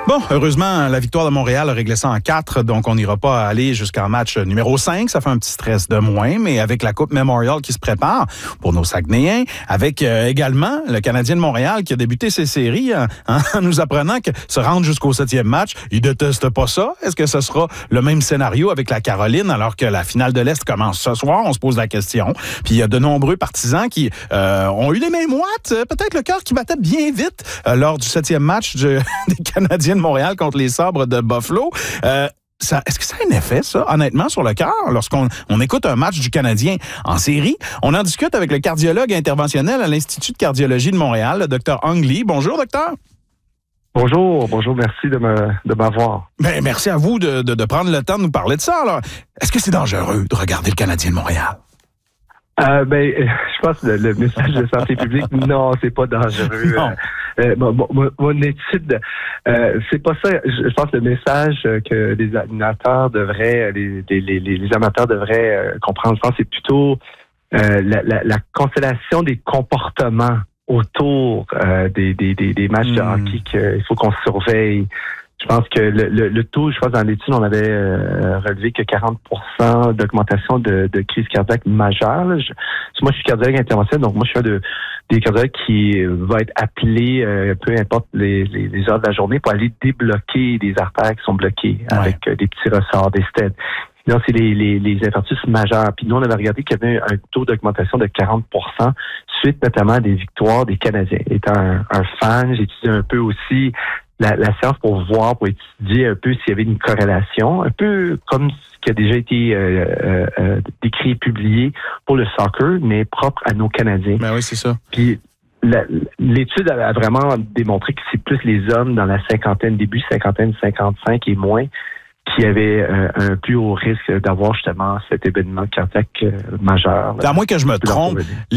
Bon, heureusement, la victoire de Montréal a réglé ça en 4, donc on n'ira pas aller jusqu'en match numéro 5. Ça fait un petit stress de moins, mais avec la Coupe Memorial qui se prépare pour nos Saguenayens, avec également le Canadien de Montréal qui a débuté ses séries en nous apprenant que se rendre jusqu'au 7e match, il déteste pas ça. Est-ce que ce sera le même scénario avec la Caroline alors que la finale de l'Est commence ce soir? On se pose la question. Puis il y a de nombreux partisans qui ont eu les mains moites, peut-être le cœur qui battait bien vite lors du 7e match des Canadiens de Montréal contre les Sabres de Buffalo. Est-ce que ça a un effet, ça, honnêtement, sur le cœur, lorsqu'on écoute un match du Canadien en série? On en discute avec le cardiologue interventionnel à l'Institut de cardiologie de Montréal, le Dr. Hung Lee. Bonjour, docteur. Bonjour, merci de m'avoir. Ben, merci à vous de prendre le temps de nous parler de ça. Alors, est-ce que c'est dangereux de regarder le Canadien de Montréal? Je pense que le message de santé publique, non, c'est pas dangereux. Mon étude, c'est pas ça. Je pense que le message que les animateurs devraient, les amateurs devraient comprendre, je pense, c'est plutôt la constellation des comportements autour des matchs de hockey qu'il faut qu'on surveille. Je pense que le taux, dans l'étude, on avait relevé que 40% d'augmentation de crise cardiaque majeure. Moi, je suis cardiologue interventionnel, donc moi, je suis des cardiologues qui va être appelé, peu importe les heures de la journée, pour aller débloquer des artères qui sont bloquées avec des petits ressorts, des stents. Donc, c'est les infarctus majeurs. Puis nous, on avait regardé qu'il y avait un taux d'augmentation de 40% suite notamment à des victoires des Canadiens. Étant un fan, j'ai étudié un peu aussi la science pour étudier un peu s'il y avait une corrélation, un peu comme ce qui a déjà été décrit et publié pour le soccer, mais propre à nos Canadiens. Ben oui, c'est ça. Puis l'étude a vraiment démontré que c'est plus les hommes dans la cinquantaine, début cinquantaine, 55 et moins, qui avaient un plus haut risque d'avoir justement cet événement cardiaque majeur. À moins que je me trompe,